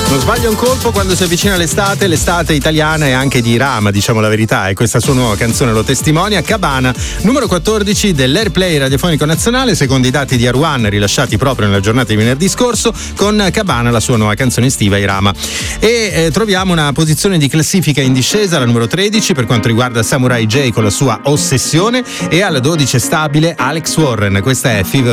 Non sbaglio un colpo quando si avvicina l'estate italiana e anche di Rama, diciamo la verità, e questa sua nuova canzone lo testimonia. Cabana, numero 14 dell'Airplay radiofonico nazionale, secondo i dati di Arwan rilasciati proprio nella giornata di venerdì scorso, con Cabana, la sua nuova canzone estiva, Irama. E troviamo una posizione di classifica in discesa, la numero 13 per quanto riguarda Samurai J con la sua Ossessione, e alla 12 stabile Alex Warren, questa è Fever